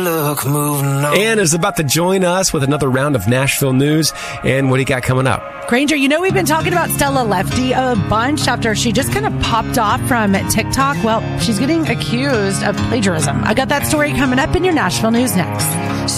look, moving on. Ann is about to join us with another round of Nashville news. And what do you got coming up? Granger, we've been talking about Stella Lefty a bunch after she just kind of popped off from TikTok. Well, she's getting accused of plagiarism. I got that story coming up in your Nashville news next.